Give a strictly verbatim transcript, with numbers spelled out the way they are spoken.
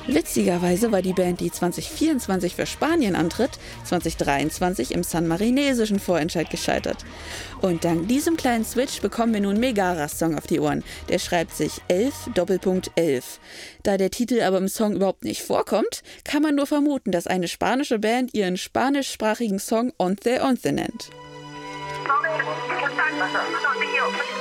Witzigerweise war die Band, die zwanzig vierundzwanzig für Spanien antritt, zwanzig dreiundzwanzig im sanmarinesischen Vorentscheid gescheitert. Und dank diesem kleinen Switch bekommen wir nun Megaras Song auf die Ohren. Der schreibt sich elf Doppelpunkt elf. Da der Titel aber im Song überhaupt nicht vorkommt, kann man nur vermuten, dass eine spanische Band ihren spanischsprachigen Song Once Once nennt.